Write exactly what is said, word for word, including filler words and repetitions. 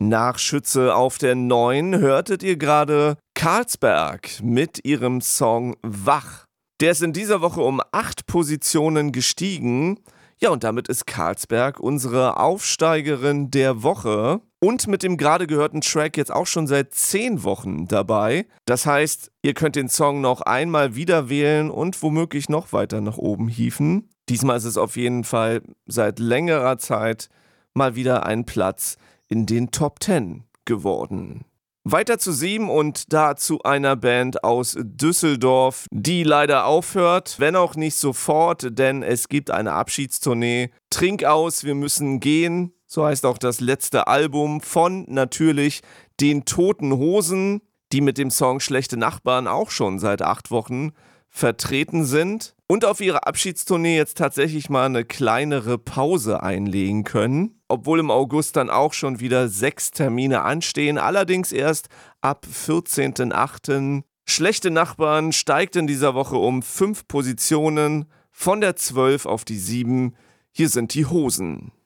Nach Schütze auf der neun hörtet ihr gerade Carlsberg mit ihrem Song Wach. Der ist in dieser Woche um acht Positionen gestiegen. Ja, und damit ist Carlsberg unsere Aufsteigerin der Woche und mit dem gerade gehörten Track jetzt auch schon seit zehn Wochen dabei. Das heißt, ihr könnt den Song noch einmal wieder wählen und womöglich noch weiter nach oben hieven. Diesmal ist es auf jeden Fall seit längerer Zeit mal wieder ein Platz in den Top zehn geworden. Weiter zu sieben und da zu einer Band aus Düsseldorf, die leider aufhört, wenn auch nicht sofort, denn es gibt eine Abschiedstournee. Trink aus, wir müssen gehen, so heißt auch das letzte Album von natürlich den Toten Hosen, die mit dem Song Schlechte Nachbarn auch schon seit acht Wochen vertreten sind und auf ihrer Abschiedstournee jetzt tatsächlich mal eine kleinere Pause einlegen können, obwohl im August dann auch schon wieder sechs Termine anstehen, allerdings erst ab vierzehnten achten Schlechte Nachbarn steigt in dieser Woche um fünf Positionen von der zwölf auf die sieben. Hier sind die Hosen.